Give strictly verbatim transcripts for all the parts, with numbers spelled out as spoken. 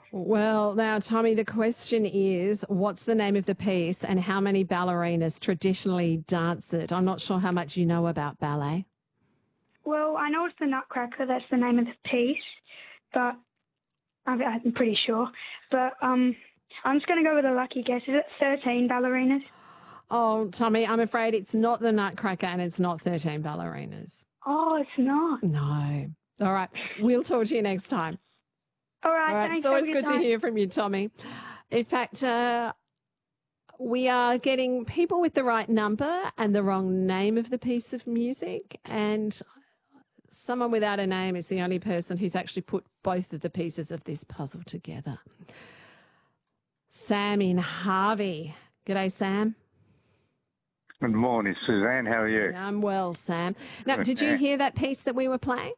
Well, now, Tommy, the question is, what's the name of the piece and how many ballerinas traditionally dance it? I'm not sure how much you know about ballet. Well, I know it's the Nutcracker. That's the name of the piece, but I'm, I'm pretty sure. But um, I'm just going to go with a lucky guess. Is it thirteen ballerinas? Oh, Tommy, I'm afraid it's not the Nutcracker and it's not thirteen ballerinas. Oh, it's not. No. All right. We'll talk to you next time. All right. All right. Thanks. It's always Have a good time. to hear from you, Tommy. In fact, uh, we are getting people with the right number and the wrong name of the piece of music. And someone without a name is the only person who's actually put both of the pieces of this puzzle together. Sam in Harvey. G'day, Sam. Good morning, Suzanne. How are you? I'm well, Sam. Now, Good. did you hear that piece that we were playing?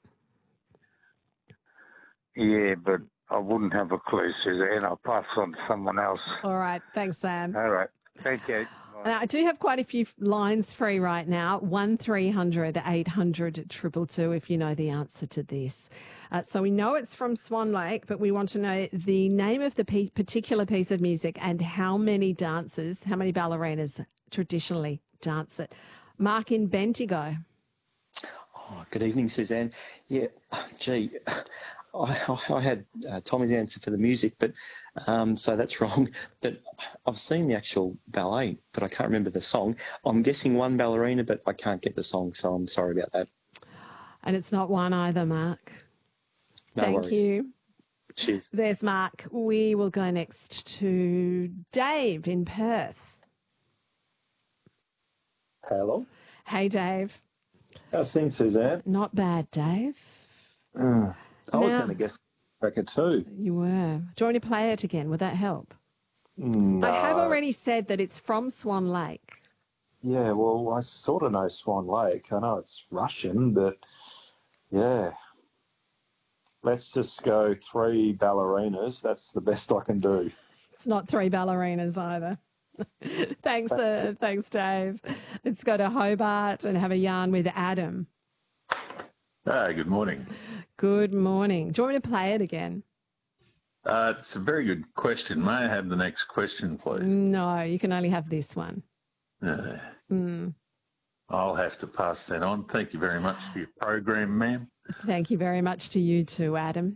Yeah, but I wouldn't have a clue, Suzanne. I'll pass on to someone else. All right. Thanks, Sam. All right. Thank you. Now, I do have quite a few lines free right now. one three hundred eight hundred two two two if you know the answer to this. Uh, so we know it's from Swan Lake, but we want to know the name of the pe- particular piece of music and how many dancers, how many ballerinas traditionally dance it. Mark in Bendigo. Oh, good evening, Suzanne. Yeah, gee, I, I had uh, Tommy's answer for the music, but um, so that's wrong. But I've seen the actual ballet, but I can't remember the song. I'm guessing one ballerina, but I can't get the song, so I'm sorry about that. And it's not one either, Mark. No Thank worries. you. Cheers. There's Mark. We will go next to Dave in Perth. Hello. Hey, Dave. How's things, Suzanne? Not bad, Dave. Uh, I was Now- going to guess Cracker too. You were. Do you want me to play it again? Would that help? No. I have already said that it's from Swan Lake. Yeah, well, I sort of know Swan Lake. I know it's Russian, but yeah. Let's just go three ballerinas. That's the best I can do. It's not three ballerinas either. thanks, uh, thanks, Dave. Let's go to Hobart and have a yarn with Adam. Hi, good morning. Good morning. Do you want me to play it again? Uh, it's a very good question. May I have the next question, please? No, you can only have this one. Uh, Mm. I'll have to pass that on. Thank you very much for your program, ma'am. Thank you very much to you too, Adam.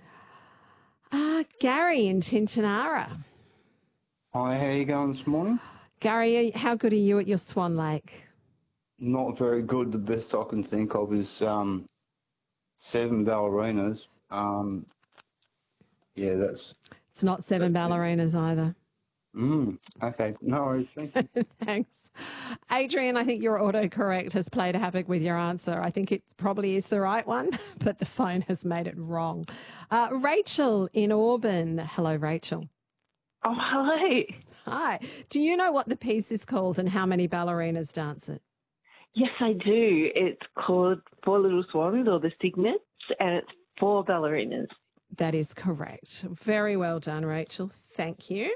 Uh, Gary in Tintinara. Hi, how are you going this morning? Gary, how good are you at your Swan Lake? Not very good. The best I can think of is um, seven ballerinas. Um, yeah, that's... It's not seven ballerinas either. Mm, okay, no worries. Thank you. Thanks. Adrian, I think your autocorrect has played havoc with your answer. I think it probably is the right one, but the phone has made it wrong. Uh, Rachel in Auburn. Hello, Rachel. Oh, hello. Hi. Do you know what the piece is called and how many ballerinas dance it? Yes, I do. It's called Four Little Swans or The Cygnets, and it's four ballerinas. That is correct. Very well done, Rachel. Thank you.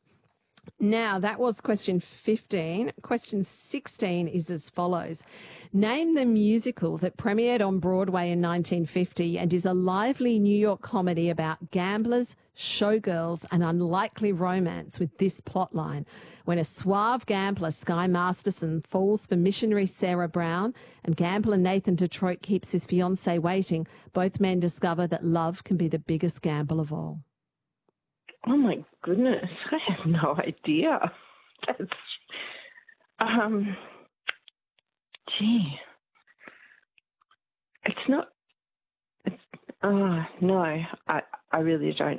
Now, that was question fifteen. Question sixteen is as follows. Name the musical that premiered on Broadway in nineteen fifty and is a lively New York comedy about gamblers, showgirls, and unlikely romance with this plotline. When a suave gambler, Sky Masterson, falls for missionary Sarah Brown and gambler Nathan Detroit keeps his fiancée waiting, both men discover that love can be the biggest gamble of all. Oh, my goodness. I have no idea. That's, um, gee. It's not, it's, oh, no, I, I really don't